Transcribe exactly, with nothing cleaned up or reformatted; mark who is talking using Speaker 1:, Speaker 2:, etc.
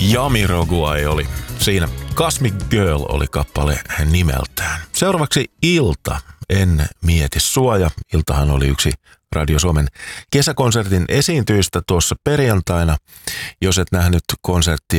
Speaker 1: Jamiroquai oli siinä. Cosmic Girl oli kappale nimeltään. Seuraavaksi Ilta. En mieti sua. Ja Iltahan oli yksi Radio Suomen kesäkonsertin esiintyjistä tuossa perjantaina. Jos et nähnyt konserttia